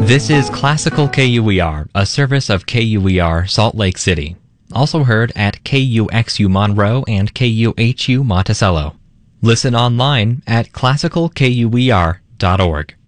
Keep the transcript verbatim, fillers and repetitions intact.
This is Classical K U E R, a service of K U E R Salt Lake City. Also heard at K U X U Monroe and K U H U Monticello. Listen online at classical K U E R dot org.